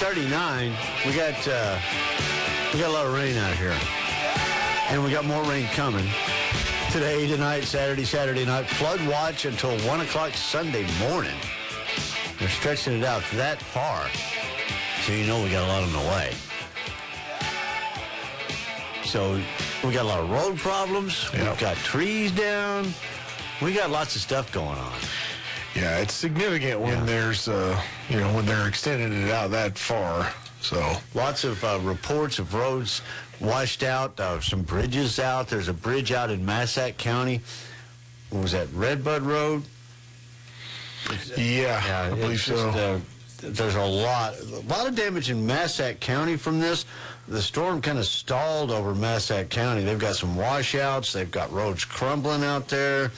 39. We got a lot of rain out here, and we got more rain coming today, tonight, Saturday night. Flood watch until 1 o'clock Sunday morning. They're stretching it out that far, so you know we got a lot on the way. So we got a lot of road problems. Yep. We've got trees down. We got lots of stuff going on. Yeah, it's significant when there's, when they're extending it out that far. So lots of reports of roads washed out, some bridges out. There's a bridge out in Massac County. What was that, Redbud Road? Yeah, I believe so. There's a lot of damage in Massac County from this. The storm kind of stalled over Massac County. They've got some washouts. They've got roads crumbling out there.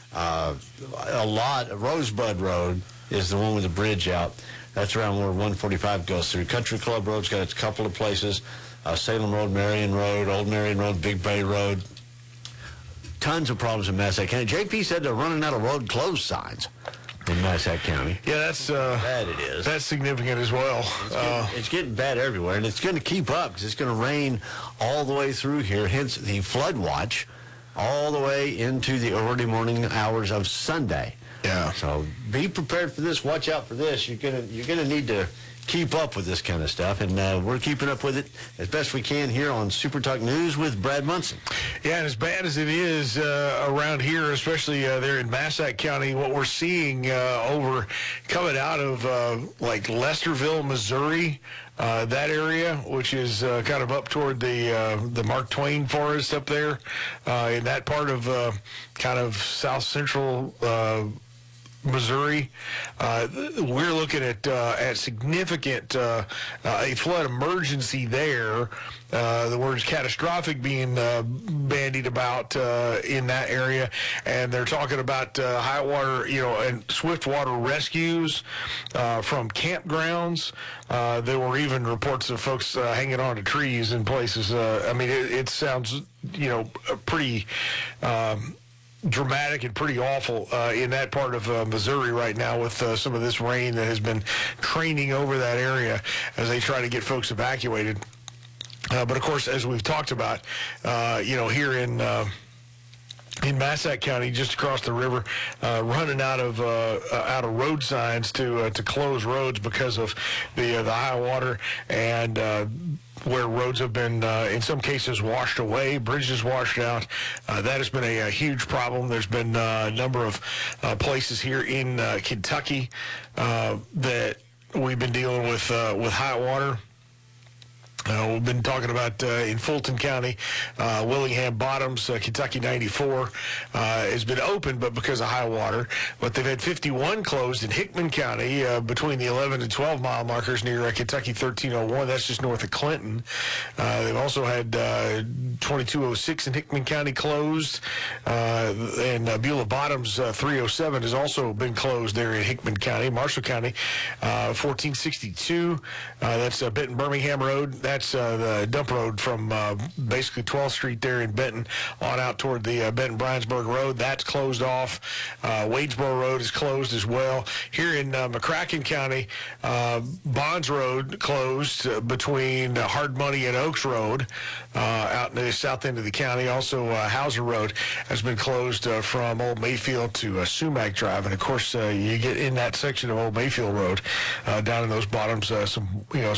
A lot. Rosebud Road is the one with the bridge out. That's around where 145 goes through. Country Club Road's got a couple of places. Salem Road, Marion Road, Old Marion Road, Big Bay Road. Tons of problems in Massac County. JP said they're running out of road closed signs in Massac County. Yeah, that's bad. It is. That's significant as well. It's getting bad everywhere, and it's going to keep up because it's going to rain all the way through here. Hence the flood watch, all the way into the early morning hours of Sunday. Yeah. So be prepared for this. Watch out for this. You're gonna need to keep up with this kind of stuff, and we're keeping up with it as best we can here on Super Talk News with Brad Munson. Yeah, and as bad as it is around here, especially there in Massac County, what we're seeing over coming out of like Lesterville, Missouri, that area, which is kind of up toward the Mark Twain Forest up there, in that part of kind of south central Missouri. We're looking at significant a flood emergency there. The word catastrophic being bandied about in that area, and they're talking about high water, and swift water rescues from campgrounds. There were even reports of folks hanging onto trees in places. I mean, it sounds, pretty dramatic and pretty awful in that part of Missouri right now with some of this rain that has been training over that area as they try to get folks evacuated. But of course, as we've talked about, here in Massac County, just across the river, running out of road signs to close roads because of the high water, and where roads have been, in some cases, washed away, bridges washed out. That has been a huge problem. There's been a number of places here in Kentucky that we've been dealing with high water. We've been talking about in Fulton County, Willingham Bottoms, Kentucky 94 has been open, but because of high water. But they've had 51 closed in Hickman County between the 11 and 12 mile markers near Kentucky 1301. That's just north of Clinton. They've also had 2206 in Hickman County closed, and Beulah Bottoms 307 has also been closed there in Hickman County. Marshall County 1462, that's Benton Birmingham Road. That's the dump road from basically 12th Street there in Benton on out toward the Benton-Bryansburg Road. That's closed off. Wadesboro Road is closed as well. Here in McCracken County, Bonds Road closed between Hard Money and Oaks Road out in the south end of the county. Also, Hauser Road has been closed from Old Mayfield to Sumac Drive. And, of course, you get in that section of Old Mayfield Road down in those bottoms, some